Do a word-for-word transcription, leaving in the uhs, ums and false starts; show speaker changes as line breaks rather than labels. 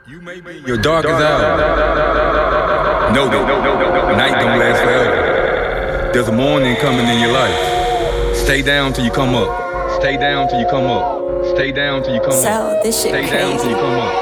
You may be your darkest hour. Know that night don't last forever. There's a morning coming in your life. Stay down till you come up. Stay down till you come up. Stay down till you come up.
So this shit
Stay down till you come up.